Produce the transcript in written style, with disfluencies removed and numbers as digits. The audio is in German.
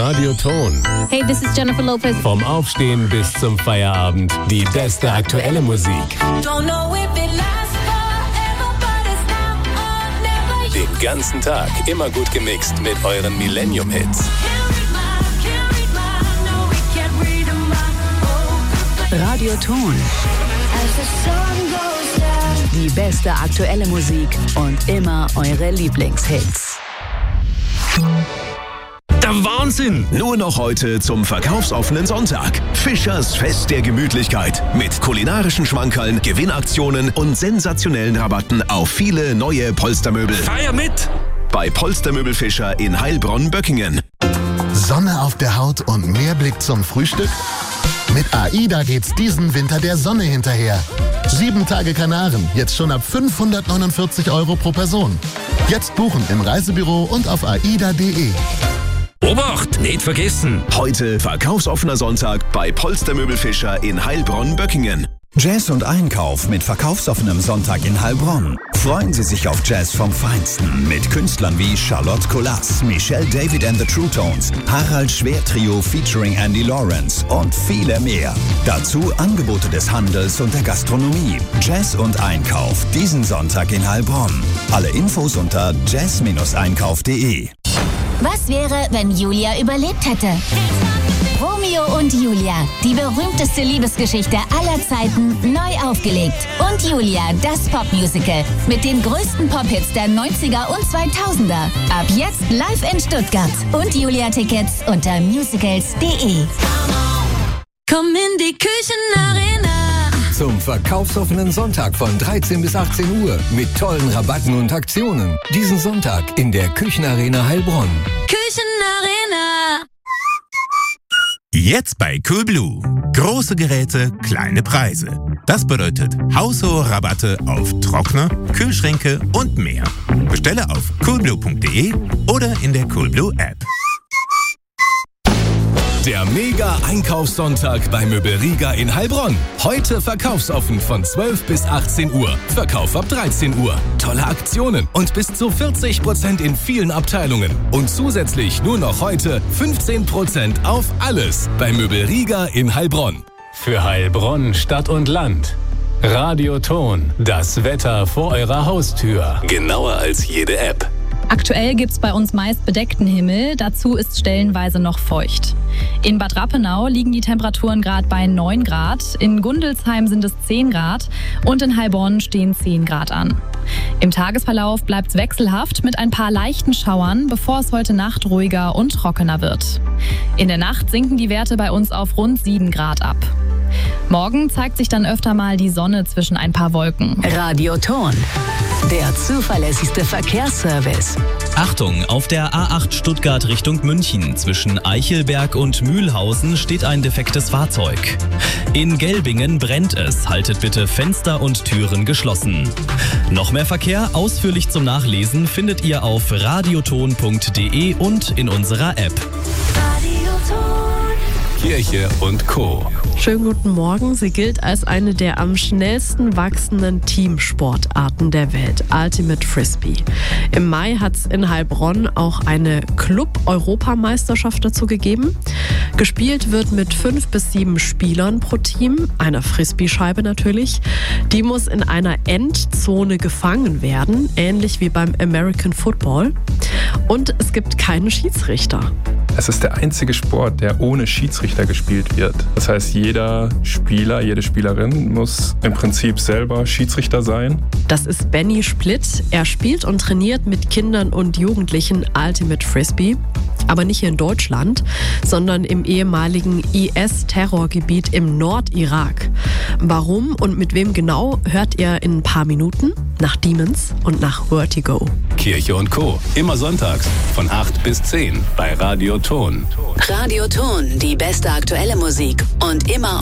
Radio Ton. Hey, this is Jennifer Lopez. Vom Aufstehen bis zum Feierabend. Die beste aktuelle Musik. Den ganzen Tag immer gut gemixt mit euren Millennium-Hits. Radio Ton. Die beste aktuelle Musik und immer eure Lieblingshits. Der Wahnsinn! Nur noch heute zum verkaufsoffenen Sonntag. Fischers Fest der Gemütlichkeit. Mit kulinarischen Schmankerln, Gewinnaktionen und sensationellen Rabatten auf viele neue Polstermöbel. Feier mit! Bei Polstermöbel Fischer in Heilbronn-Böckingen. Sonne auf der Haut und mehr Blick zum Frühstück? Mit AIDA geht's diesen Winter der Sonne hinterher. 7 Tage Kanaren, jetzt schon ab 549 € pro Person. Jetzt buchen im Reisebüro und auf aida.de. Obacht, nicht vergessen! Heute verkaufsoffener Sonntag bei Polstermöbel Fischer in Heilbronn-Böckingen. Jazz und Einkauf mit verkaufsoffenem Sonntag in Heilbronn. Freuen Sie sich auf Jazz vom Feinsten mit Künstlern wie Charlotte Colas, Michelle David and the True Tones, Harald Schwer Trio featuring Andy Lawrence und viele mehr. Dazu Angebote des Handels und der Gastronomie. Jazz und Einkauf diesen Sonntag in Heilbronn. Alle Infos unter jazz-einkauf.de. Was wäre, wenn Julia überlebt hätte? Romeo und Julia, die berühmteste Liebesgeschichte aller Zeiten, neu aufgelegt. Und Julia, das Popmusical mit den größten Pop-Hits der 90er und 2000er. Ab jetzt live in Stuttgart. Und Julia-Tickets unter musicals.de. Komm in die Küchenarena. Zum verkaufsoffenen Sonntag von 13 bis 18 Uhr mit tollen Rabatten und Aktionen. Diesen Sonntag in der Küchenarena Heilbronn. Küchenarena. Jetzt bei Coolblue. Große Geräte, kleine Preise. Das bedeutet haushohe Rabatte auf Trockner, Kühlschränke und mehr. Bestelle auf coolblue.de oder in der Coolblue App. Der Mega-Einkaufssonntag bei Möbelriga in Heilbronn. Heute verkaufsoffen von 12 bis 18 Uhr. Verkauf ab 13 Uhr. Tolle Aktionen und bis zu 40% in vielen Abteilungen. Und zusätzlich nur noch heute 15% auf alles bei Möbelriga in Heilbronn. Für Heilbronn, Stadt und Land. Radio Ton. Das Wetter vor eurer Haustür. Genauer als jede App. Aktuell gibt's bei uns meist bedeckten Himmel, dazu ist stellenweise noch feucht. In Bad Rappenau liegen die Temperaturen gerade bei 9 Grad, in Gundelsheim sind es 10 Grad und in Heilbronn stehen 10 Grad an. Im Tagesverlauf bleibt's wechselhaft mit ein paar leichten Schauern, bevor es heute Nacht ruhiger und trockener wird. In der Nacht sinken die Werte bei uns auf rund 7 Grad ab. Morgen zeigt sich dann öfter mal die Sonne zwischen ein paar Wolken. Radio Ton, der zuverlässigste Verkehrsservice. Achtung, auf der A8 Stuttgart Richtung München zwischen Eichelberg und Mühlhausen steht ein defektes Fahrzeug. In Gelbingen brennt es, haltet bitte Fenster und Türen geschlossen. Noch mehr Verkehr ausführlich zum Nachlesen findet ihr auf radioton.de und in unserer App. Kirche und Co. Schönen guten Morgen. Sie gilt als eine der am schnellsten wachsenden Teamsportarten der Welt, Ultimate Frisbee. Im Mai hat es in Heilbronn auch eine Club-Europameisterschaft dazu gegeben. Gespielt wird mit 5 bis 7 Spielern pro Team, einer Frisbee-Scheibe natürlich. Die muss in einer Endzone gefangen werden, ähnlich wie beim American Football. Und es gibt keine Schiedsrichter. Es ist der einzige Sport, der ohne Schiedsrichter gespielt wird. Das heißt, jeder Spieler, jede Spielerin muss im Prinzip selber Schiedsrichter sein. Das ist Benny Splitt. Er spielt und trainiert mit Kindern und Jugendlichen Ultimate Frisbee. Aber nicht hier in Deutschland, sondern im ehemaligen IS-Terrorgebiet im Nordirak. Warum und mit wem genau, hört ihr in ein paar Minuten nach Demons und nach Vertigo. Kirche und Co. Immer sonntags von 8 bis 10 bei Radio Ton. Radio Ton, die beste aktuelle Musik und immer